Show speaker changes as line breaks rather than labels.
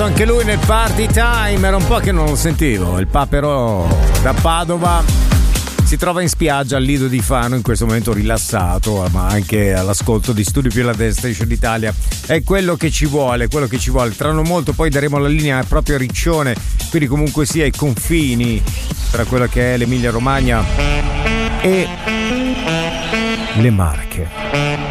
rientrato anche lui nel Party Time. Era un po' che non lo sentivo. Il Papero da Padova si trova in spiaggia al Lido di Fano, in questo momento rilassato, ma anche all'ascolto di Studio Più La Station d'Italia. È quello che ci vuole, quello che ci vuole. Tra non molto poi daremo la linea proprio a Riccione, quindi comunque sia ai confini tra quella che è l'Emilia Romagna e le Marche.